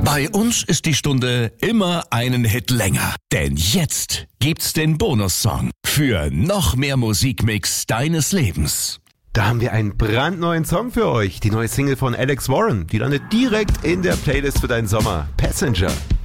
Bei uns ist die Stunde immer einen Hit länger. Denn jetzt gibt's den Bonussong für noch mehr Musikmix deines Lebens. Da haben wir einen brandneuen Song für euch. Die neue Single von Alex Warren. Die landet direkt in der Playlist für deinen Sommer. Passenger.